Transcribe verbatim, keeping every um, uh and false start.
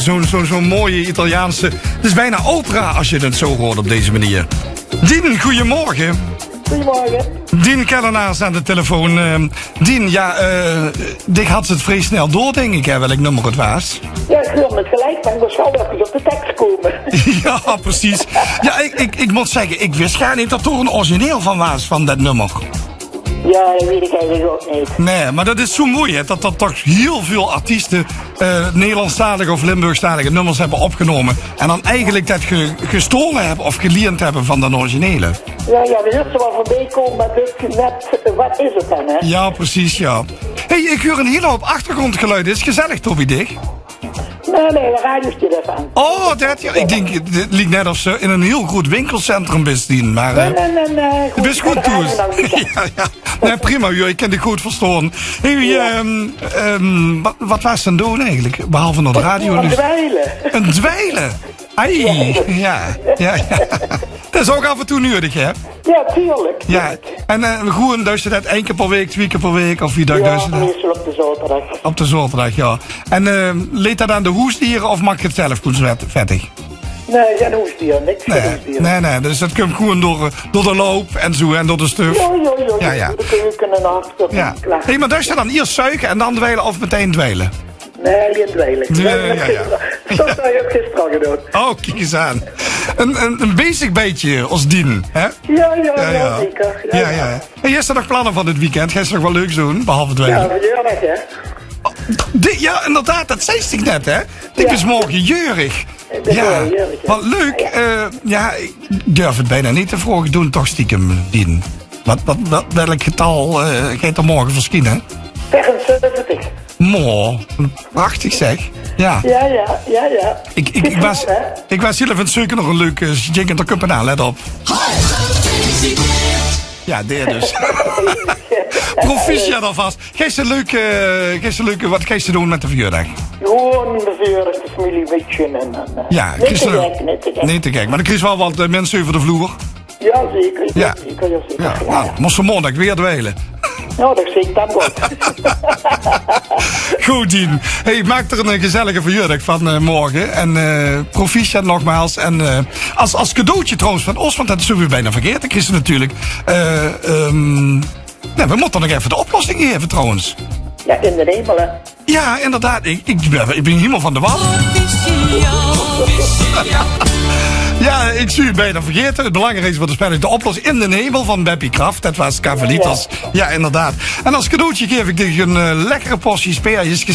zo'n zo, zo'n mooie Italiaanse... Het is bijna opera als je het zo hoort op deze manier. Dien, goedemorgen. Goedemorgen. Dien Kellenaars aan de telefoon. Uh, Dien, ja, uh, Dick had het vrij snel door, denk ik, hè, welk nummer het was. Ja, ik hoor het gelijk, maar ik moest wel even op de tekst komen. Ja, precies. Ja, ik, ik, ik moet zeggen, ik wist gar niet dat er een origineel van was, van dat nummer. Ja, dat weet ik eigenlijk ook niet. Nee, maar dat is zo mooi, hè, dat er toch heel veel artiesten uh, Nederlandstalige of Limburgstalige nummers hebben opgenomen. En dan eigenlijk dat ge, gestolen hebben of geleend hebben van de originele. Ja, ja, we zullen wel voorbij komen, maar dus net, wat is het dan, hè? Ja, precies, ja. Hé, hey, ik hoor een hele hoop achtergrondgeluiden. Is het gezellig, Toby Dick? Nee, nee, de radio is er even aan. Oh, dat, ja. Ik denk, het liep net of ze in een heel goed winkelcentrum best dienen, maar... Nee, nee, nee, nee. Het is goed, Toes. Ja, ja. Nee, prima, joh. Ik kan het goed verstaan. Hé, hey, um, um, wat, wat was ze aan doen eigenlijk? Behalve naar de radio. Een dweilen. Een dweilen? Ai, ja, ja, ja. Dat is ook af en toe nodig, hè? Ja, tuurlijk. Ja, en uh, gewoon, dus je dat één keer per week, twee keer per week, of wie dat ja, dus je dat? meestal op de zaterdag. Op de zaterdag, ja. En uh, leed dat aan de hoesdieren of maak je het zelf goed vettig? Nee, geen hoesdier, niks nee, geen hoesdier. Nee, nee, dus dat komt gewoon door, door de loop en zo en door de stuf. Ja, ja, ja. Ja, ja. Dat kun je kunnen achter. Ja. Hé, hey, maar dus je dan eerst zuigen en dan dweilen of meteen dweilen? Nee, geen dweilen. Ja, ja, ja. Dat heb ik gisteren gedaan. Oh, kijk eens aan. Een, een, een basic beetje als dien, hè? Ja, ja, ja, ja. zeker. Ja, ja. ja. En jij staat nog plannen van dit weekend? Ga je nog wel leuks doen, behalve dweilen? Ja, verjaardag, hè? Oh, di- ja, inderdaad, dat zei ik net, hè? Ik Ja. is morgen jeurig. is Ja, wel jeurig, hè? wat leuk. Ja, uh, ja, ik durf het bijna niet te vragen. Doen toch stiekem, Dien. Wat, wat, wat, welk getal uh, ga je er morgen verschijnen? vijfenzeventig. Mooi, prachtig zeg. Ja. Ja, ja, ja, ja. Ik, ik, ik, was, ik was zelf aan het zoeken nog een leuke uh, jingle te kuppen aan, let op. Ja, dit dus. Proficiat alvast. Geef een leuke, geef een leuke, wat ga je doen met de verjaardag? Gewoon de verjaardag, de familie een beetje en... en ja, niet te gek, niet te gek. Niet te gek, maar er is wel wat uh, mensen over de vloer. Ja, zeker. Ja, Ja. zeker, ja, zeker. Ja, Ja, nou, ja. moest vanmorgen weer dweilen. Nou, dat zie ik dan wel. Goed, Dien. Hey, maak er een gezellige verjaardag van uh, morgen. En uh, proficiat nogmaals. En uh, als, als cadeautje trouwens van ons, want dat is weer bijna vergeten, Christen natuurlijk. Uh, um, nou, we moeten nog even de oplossing geven trouwens. Ja, in de hemel, hè. Ja, inderdaad. Ik, ik, ben, ik ben helemaal van de wal. Ja, ik zie het bijna vergeten. Het belangrijkste voor de spel is de oplossing in de hemel van Beppie Kraft. Dat was Cavalitas. Ja, inderdaad. En als cadeautje geef ik je een uh, lekkere portie speertjes.